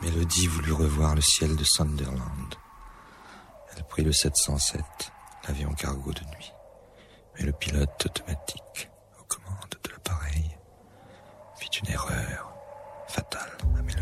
Mélodie voulut revoir le ciel de Sunderland. Elle prit le 707, l'avion cargo de nuit, mais le pilote automatique